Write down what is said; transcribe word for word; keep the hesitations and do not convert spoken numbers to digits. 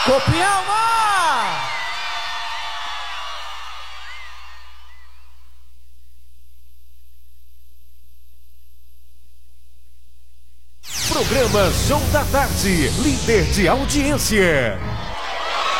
Copialma! Programa Show da Tarde, líder de audiência.